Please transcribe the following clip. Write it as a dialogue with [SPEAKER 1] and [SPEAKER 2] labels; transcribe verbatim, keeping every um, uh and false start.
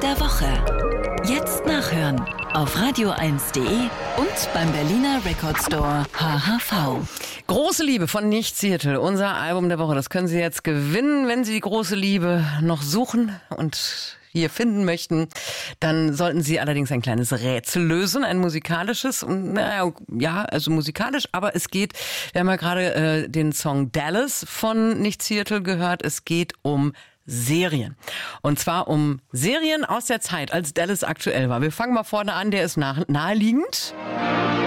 [SPEAKER 1] der Woche. Jetzt nachhören auf radio eins punkt de und beim Berliner Record Store H H V.
[SPEAKER 2] Große Liebe von Nicht Seattle, unser Album der Woche. Das können Sie jetzt gewinnen, wenn Sie die große Liebe noch suchen und hier finden möchten. Dann sollten Sie allerdings ein kleines Rätsel lösen, ein musikalisches. Und naja, ja, also musikalisch, aber es geht, wir haben ja gerade äh, den Song Dallas von Nicht Seattle gehört, es geht um Serien. Und zwar um Serien aus der Zeit, als Dallas aktuell war. Wir fangen mal vorne an, der ist nah, naheliegend.